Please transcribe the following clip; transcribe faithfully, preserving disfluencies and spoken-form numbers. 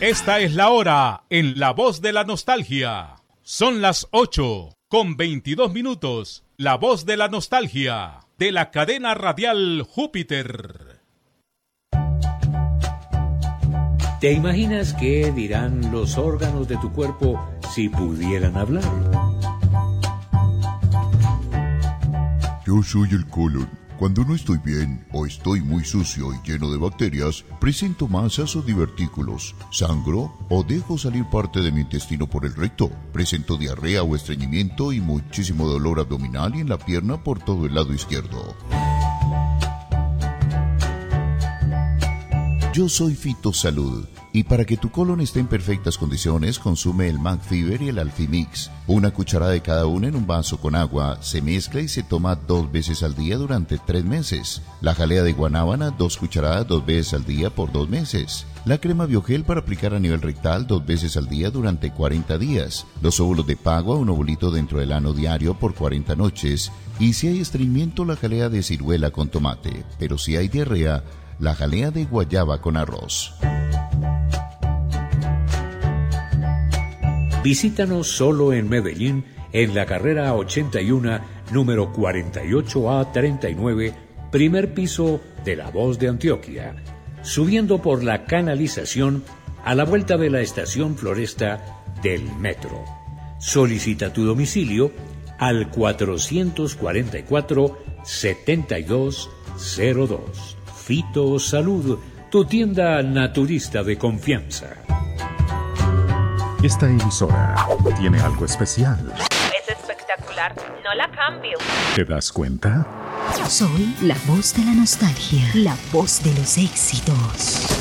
Esta es la hora en La Voz de la Nostalgia. Son las ocho con veintidós minutos. La Voz de la Nostalgia de la cadena radial Júpiter. ¿Te imaginas qué dirán los órganos de tu cuerpo si pudieran hablar? Yo soy el colon. Cuando no estoy bien o estoy muy sucio y lleno de bacterias, presento masas o divertículos, sangro o dejo salir parte de mi intestino por el recto. Presento diarrea o estreñimiento y muchísimo dolor abdominal y en la pierna por todo el lado izquierdo. Yo soy Fitosalud y para que tu colon esté en perfectas condiciones consume el MagFever y el Alfimix. Una cucharada de cada una en un vaso con agua, se mezcla y se toma dos veces al día durante tres meses. La jalea de guanábana, dos cucharadas dos veces al día por dos meses. La crema Biogel para aplicar a nivel rectal dos veces al día durante cuarenta días. Los óvulos de pagua, un ovulito dentro del ano diario por cuarenta noches. Y si hay estreñimiento, la jalea de ciruela con tomate. Pero si hay diarrea, la jalea de guayaba con arroz. Visítanos solo en Medellín, en la carrera ochenta y uno, número cuarenta y ocho A treinta y nueve, primer piso de La Voz de Antioquia, subiendo por la canalización a la vuelta de la estación Floresta del metro. Solicita tu domicilio al cuatrocientos cuarenta y cuatro, setenta y dos cero dos. Fitosalud, tu tienda naturista de confianza. Esta emisora tiene algo especial. Es espectacular, no la cambio. ¿Te das cuenta? Soy la voz de la nostalgia, la voz de los éxitos.